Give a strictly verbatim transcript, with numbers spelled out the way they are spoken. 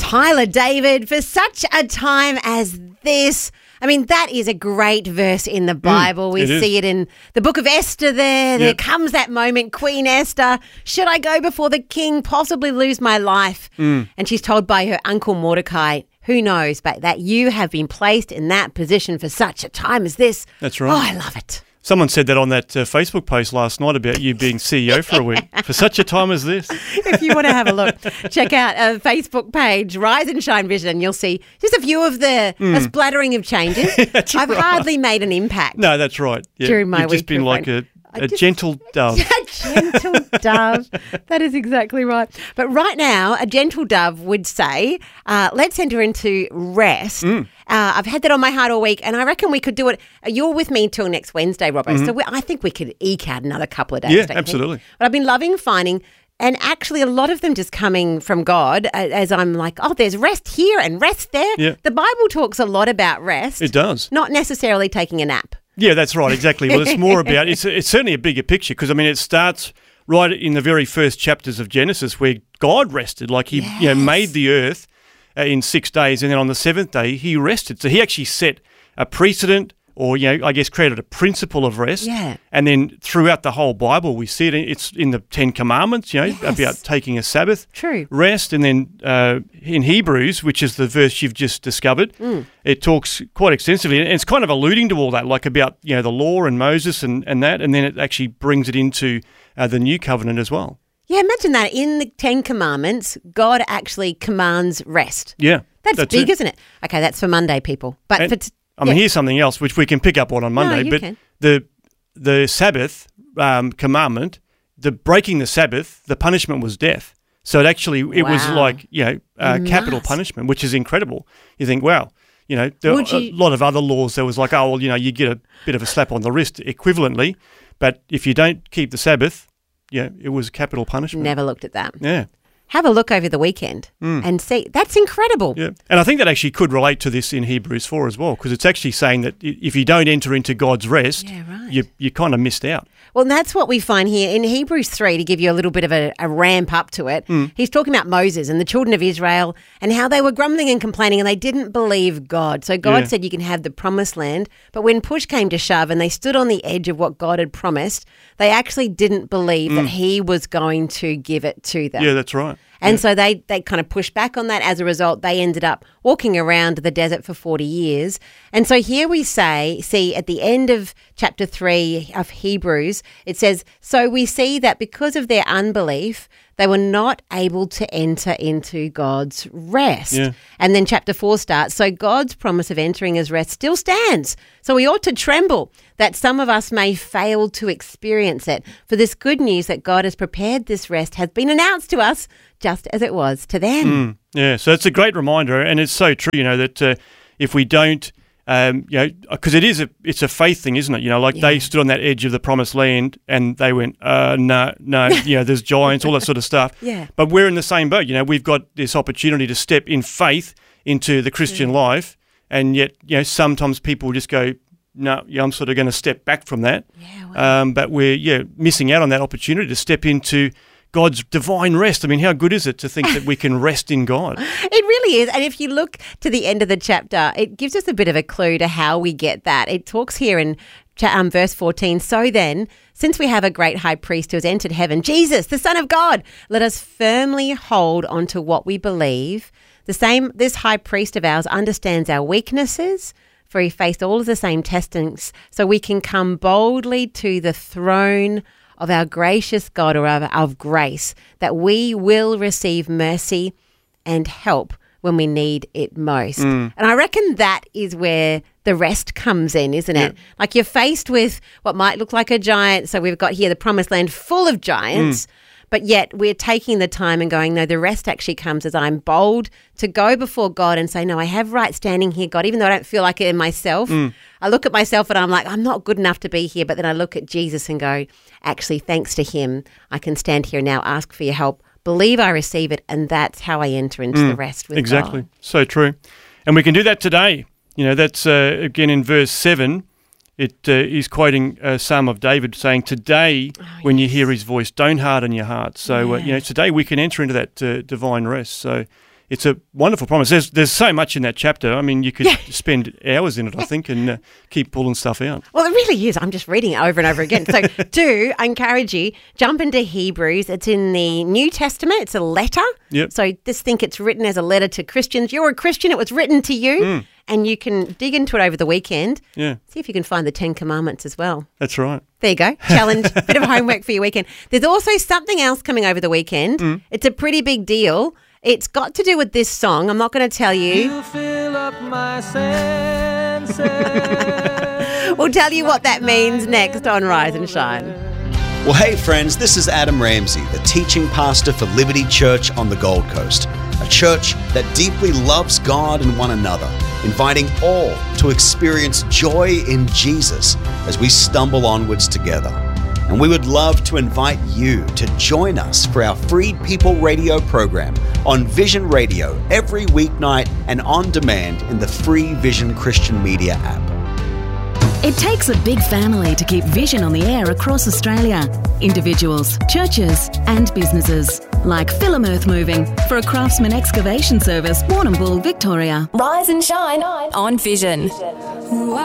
Tyler David, for such a time as this. I mean, that is a great verse in the Bible. Mm, we it see is. it in the book of Esther there. There Yep. comes that moment, Queen Esther, should I go before the king, possibly lose my life? Mm. And she's told by her uncle Mordecai, who knows, but that you have been placed in that position for such a time as this. That's right. Oh, I love it. Someone said that on that uh, Facebook post last night about you being C E O for a week for such a time as this. If you want to have a look, check out a Facebook page, Rise and Shine Vision. You'll see just a few of the a splattering of changes. That's I've right. hardly made an impact. No, that's right. Yeah. During my You've just week, been my like a, friend. I a just- gentle dove. A gentle dove. That is exactly right. But right now, a gentle dove would say, uh, let's enter into rest. Mm. Uh, I've had that on my heart all week, and I reckon we could do it. Uh, You're with me until next Wednesday, Robbo. So we, I think we could eke out another couple of days. Yeah, don't you think? absolutely. But I've been loving finding, and actually a lot of them just coming from God uh, as I'm like, oh, there's rest here and rest there. Yeah. The Bible talks a lot about rest. It does. Not necessarily taking a nap. Yeah, that's right, exactly. Well, it's more about, it's, it's certainly a bigger picture because, I mean, it starts right in the very first chapters of Genesis where God rested, like he you know, Yes. made the earth uh, in six days and then on the seventh day he rested. So he actually set a precedent or, you know, I guess created a principle of rest. Yeah. And then throughout the whole Bible we see it, it's in the Ten Commandments, you know, Yes. about taking a Sabbath. True. Rest, and then uh, in Hebrews, which is the verse you've just discovered, Mm. it talks quite extensively, and it's kind of alluding to all that, like about you know the law and Moses and, and that, and then it actually brings it into uh, the New Covenant as well. Yeah, imagine that. In the Ten Commandments, God actually commands rest. Yeah, That's, big, it. isn't it? Okay, that's for Monday, people. But And, for t- I mean, yeah. here's something else which we can pick up on on Monday, you but can. the the Sabbath um, commandment, the breaking the Sabbath, the punishment was death. So it actually it was Wow. like you know uh, capital Nuts. punishment, which is incredible. You think, wow. You know, there Would are you- a lot of other laws. There was like, oh, well, you know, you get a bit of a slap on the wrist equivalently, but if you don't keep the Sabbath, yeah, it was capital punishment. Never looked at that. Yeah, Have a look over the weekend and see. That's incredible. yeah. And I think that actually could relate to this in Hebrews four as well, because it's actually saying that i- if you don't enter into God's rest, Yeah, right. you you kind of missed out. Well, that's what we find here in Hebrews three, to give you a little bit of a, a ramp up to it. Mm. He's talking about Moses and the children of Israel and how they were grumbling and complaining and they didn't believe God. So God Yeah. said you can have the promised land. But when push came to shove and they stood on the edge of what God had promised, they actually didn't believe that he was going to give it to them. Mm. Yeah, that's right. And so they, they kind of pushed back on that. As a result, they ended up walking around the desert for forty years. And so here we say, see, at the end of chapter three of Hebrews, it says, so we see that because of their unbelief, they were not able to enter into God's rest. Yeah. And then chapter four starts, so God's promise of entering his rest still stands. So we ought to tremble that some of us may fail to experience it. For this good news that God has prepared this rest has been announced to us just as it was to them. Yeah, so it's a great reminder, and it's so true. You know that uh, if we don't, um, you know, because it is a it's a faith thing, isn't it? You know, like they Yeah. stood on that edge of the promised land, and they went, uh, no, no, you know, there's giants, all that sort of stuff. Yeah. But we're in the same boat. You know, we've got this opportunity to step in faith into the Christian life, and yet, you know, sometimes people just go, no, yeah, I'm sort of going to step back from that. Yeah, well, Um, but we're yeah missing out on that opportunity to step into God's divine rest. I mean, how good is it to think that we can rest in God? it really is. And if you look to the end of the chapter, it gives us a bit of a clue to how we get that. It talks here in cha- um, verse fourteen, so then, since we have a great high priest who has entered heaven, Jesus, the Son of God, let us firmly hold on to what we believe. The same, this high priest of ours understands our weaknesses, for he faced all of the same testings, so we can come boldly to the throne of our gracious God, or of, of grace, that we will receive mercy and help when we need it most. And I reckon that is where the rest comes in, isn't it? Like you're faced with what might look like a giant. So we've got here the promised land full of giants. But yet we're taking the time and going, no, the rest actually comes as I'm bold to go before God and say, no, I have right standing here, God, even though I don't feel like it in myself. I look at myself and I'm like, I'm not good enough to be here. But then I look at Jesus and go, actually, thanks to him, I can stand here now, ask for your help, believe I receive it, and that's how I enter into the rest with Exactly. God. So true. And we can do that today. You know, that's uh, again in verse seven. It uh, is quoting a Psalm of David saying, today, when you hear his voice, don't harden your heart. So, uh, you know, today we can enter into that uh, divine rest. So it's a wonderful promise. There's there's so much in that chapter. I mean, you could Yeah. spend hours in it, I think, and uh, keep pulling stuff out. Well, it really is. I'm just reading it over and over again. So do, I encourage you, jump into Hebrews. It's in the New Testament. It's a letter. Yep. So just think it's written as a letter to Christians. You're a Christian. It was written to you. Mm. And you can dig into it over the weekend. Yeah, See if you can find the Ten Commandments as well. that's right. There you go. Challenge, bit of homework for your weekend. There's also something else coming over the weekend. Mm. It's a pretty big deal. It's got to do with this song. I'm not going to tell you. You fill up my senses. We'll tell you what that means next on Rise and Shine. Well, hey friends, this is Adam Ramsey, the teaching pastor for Liberty Church on the Gold Coast, a church that deeply loves God and one another, inviting all to experience joy in Jesus as we stumble onwards together. And we would love to invite you to join us for our Freed People radio program on Vision Radio every weeknight and on demand in the free Vision Christian Media app. It takes a big family to keep Vision on the air across Australia. Individuals, churches and businesses. Like Philomearth Moving for a Craftsman excavation service, Warrnambool, Victoria. Rise and shine on Vision.